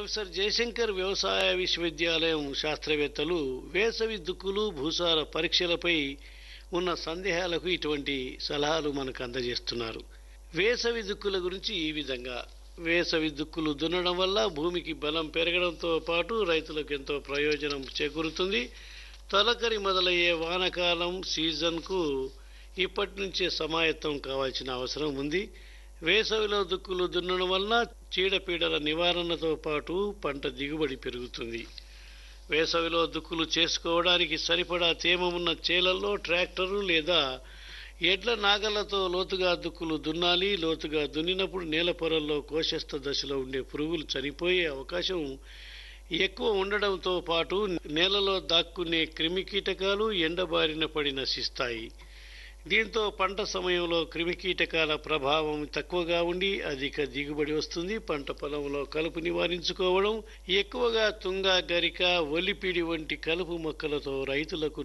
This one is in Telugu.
ప్రొఫెసర్ జయశంకర్ వ్యవసాయ విశ్వవిద్యాలయం శాస్త్రవేత్తలు వేసవి దుక్కులు భూసార పరీక్షలపై ఉన్న సందేహాలకు ఇటువంటి సలహాలు మనకు అందజేస్తున్నారు. వేసవి దుక్కుల గురించి ఈ విధంగా: వేసవి దుక్కులు దున్నడం వల్ల భూమికి బలం పెరగడంతో పాటు రైతులకు ఎంతో ప్రయోజనం చేకూరుతుంది. తొలకరి మొదలయ్యే వానకాలం సీజన్కు ఇప్పటి నుంచే సమాయత్తం కావాల్సిన అవసరం ఉంది. వేసవిలో దుక్కులు దున్నడం వలన చీడపీడల నివారణతో పాటు పంట దిగుబడి పెరుగుతుంది. వేసవిలో దుక్కులు చేసుకోవడానికి సరిపడా తేమ ఉన్న చేలల్లో ట్రాక్టరు లేదా ఎడ్ల నాగళ్లతో లోతుగా దుక్కులు దున్నాలి. లోతుగా దున్నినప్పుడు నేల పొరల్లో కోశస్థ దశలో ఉండే పురుగులు చనిపోయే అవకాశం ఎక్కువ ఉండడంతో పాటు నేలలో దాక్కునే క్రిమికీటకాలు ఎండబారిన పడి నశిస్తాయి. దీంతో పంట సమయంలో క్రిమికీటకాల ప్రభావం తక్కువగా ఉండి అధిక దిగుబడి వస్తుంది. పంట పొలంలో కలుపు నివారించుకోవడం, ఎక్కువగా తుంగ, గరిక, ఒలిపిడి వంటి కలుపు మొక్కలతో రైతులకు